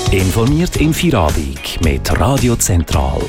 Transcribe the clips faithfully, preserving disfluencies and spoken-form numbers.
Informiert im Feierabend mit Radio Zentral.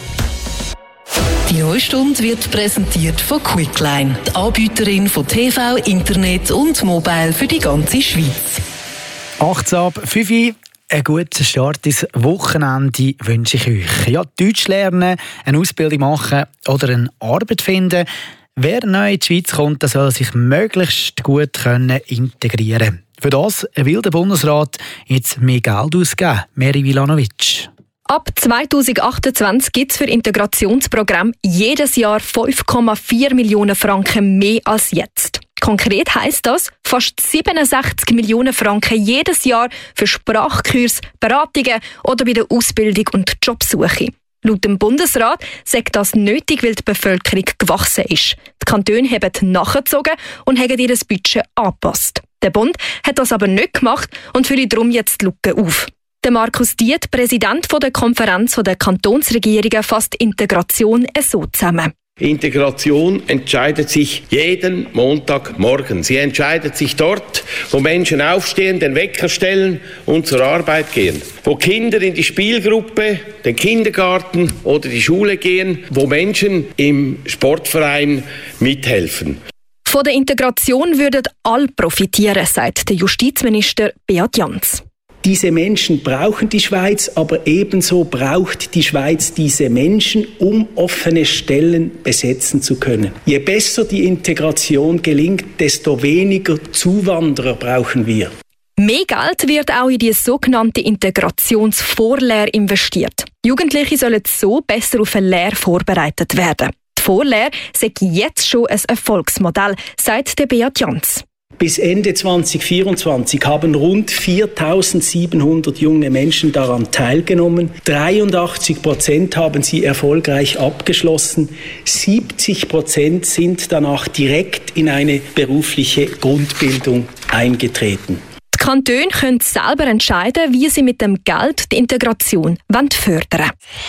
Die neue Stunde wird präsentiert von Quickline, die Anbieterin von T V, Internet und Mobile für die ganze Schweiz. acht ab fünf Uhr. Einen guten Start ins Wochenende wünsche ich euch. Ja, Deutsch lernen, eine Ausbildung machen oder eine Arbeit finden. Wer neu in die Schweiz kommt, der soll sich möglichst gut können integrieren können. Für das will der Bundesrat jetzt mehr Geld ausgeben. Meri Vilanovic. Ab zweitausendachtundzwanzig gibt es für Integrationsprogramm jedes Jahr fünf Komma vier Millionen Franken mehr als jetzt. Konkret heisst das fast siebenundsechzig Millionen Franken jedes Jahr für Sprachkurs, Beratungen oder bei der Ausbildung und Jobsuche. Laut dem Bundesrat sagt das nötig, weil die Bevölkerung gewachsen ist. Die Kantone haben nachgezogen und haben ihr Budget angepasst. Der Bund hat das aber nicht gemacht und füllt darum jetzt die Lücke auf. Der Markus Diet, Präsident der Konferenz der Kantonsregierungen, fasst Integration so zusammen. Integration entscheidet sich jeden Montagmorgen. Sie entscheidet sich dort, wo Menschen aufstehen, den Wecker stellen und zur Arbeit gehen. Wo Kinder in die Spielgruppe, den Kindergarten oder die Schule gehen, wo Menschen im Sportverein mithelfen. Von der Integration würden alle profitieren, sagt der Justizminister Beat Jans. Diese Menschen brauchen die Schweiz, aber ebenso braucht die Schweiz diese Menschen, um offene Stellen besetzen zu können. Je besser die Integration gelingt, desto weniger Zuwanderer brauchen wir. Mehr Geld wird auch in die sogenannte Integrationsvorlehre investiert. Jugendliche sollen so besser auf eine Lehre vorbereitet werden. Die Vorlehre sei jetzt schon ein Erfolgsmodell, sagt der Beat Jans. Bis Ende zweitausendvierundzwanzig haben rund viertausendsiebenhundert junge Menschen daran teilgenommen. dreiundachtzig Prozent haben sie erfolgreich abgeschlossen. siebzig Prozent sind danach direkt in eine berufliche Grundbildung eingetreten. Die Kantone können selber entscheiden, wie sie mit dem Geld die Integration fördern wollen.